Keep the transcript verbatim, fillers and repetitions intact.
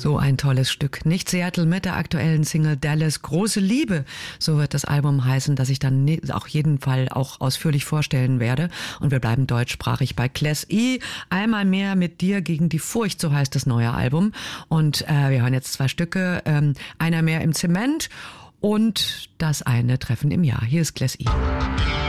So ein tolles Stück. Nicht Seattle mit der aktuellen Single Dallas. Große Liebe, so wird das Album heißen, das ich dann auch jeden Fall auch ausführlich vorstellen werde. Und wir bleiben deutschsprachig bei Class E. Einmal mehr mit dir gegen die Furcht, so heißt das neue Album. Und äh, wir hören jetzt zwei Stücke. Ähm, einer mehr im Zement und das eine Treffen im Jahr. Hier ist Class E.